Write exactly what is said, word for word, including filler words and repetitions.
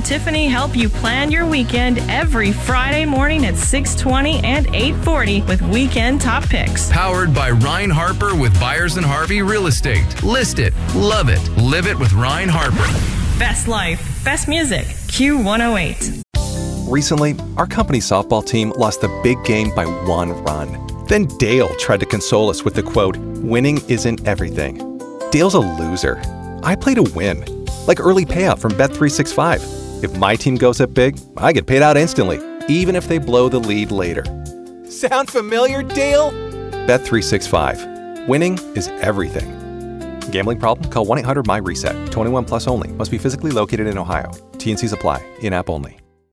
Tiffany help you plan your weekend every Friday morning at six twenty and eight forty with Weekend Top Picks. Powered by Ryan Harper with Byers and Harvey Real Estate. List it, love it, live it with Ryan Harper. Best life, best music, Q one oh eight. Recently, our company softball team lost the big game by one run. Then Dale tried to console us with the quote, "Winning isn't everything." Dale's a loser. I play to win. Like early payout from Bet three sixty-five. If my team goes up big, I get paid out instantly, even if they blow the lead later. Sound familiar, Dale? Bet three sixty-five. Winning is everything. Gambling problem? Call one eight hundred M Y RESET. twenty-one plus only. Must be physically located in Ohio. T N Cs apply. In-app only.